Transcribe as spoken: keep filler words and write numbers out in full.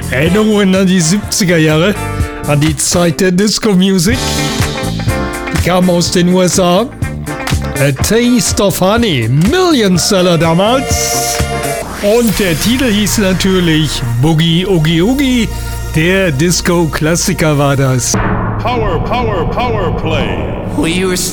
Erinnerungen an die siebziger Jahre, an die Zeit der Disco-Music. Die kam aus den U S A. A Taste of Honey, Million-Seller damals. Und der Titel hieß natürlich Boogie Oogie Oogie. Der Disco-Klassiker war das. Power, Power, Power Play. We were